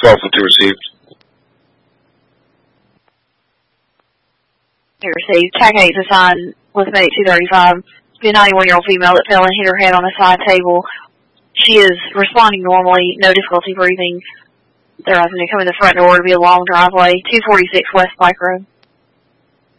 1250 received. Received. TAC 8 is assigned with mate 235. Be a 91-year-old female that fell and hit her head on a side table. She is responding normally, no difficulty breathing. They're asking to come in the front door to be a long driveway, 246 West Pike Road.